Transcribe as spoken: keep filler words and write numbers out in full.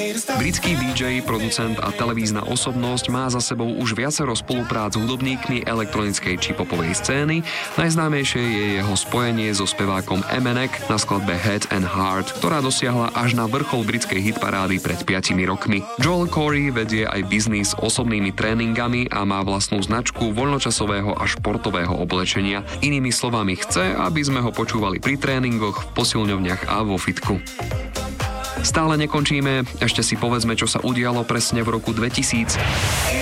Britský dý džej, producent a televízna osobnosť má za sebou už viacero spoluprác s hudobníkmi elektronickej či popovej scény. Najznámejšie je jeho spojenie so spevákom Emanek na skladbe Head and Heart, ktorá dosiahla až na vrchol britskej hitparády pred piatimi rokmi. Joel Corey vedie aj biznis s osobnými tréningami a má vlastnú značku voľnočasového a športového oblečenia. Inými slovami chce, aby sme ho počúvali pri tréningoch, v posilňovniach a vo fitku. Stále nekončíme, ešte si povedzme, čo sa udialo presne v roku dvetisíc.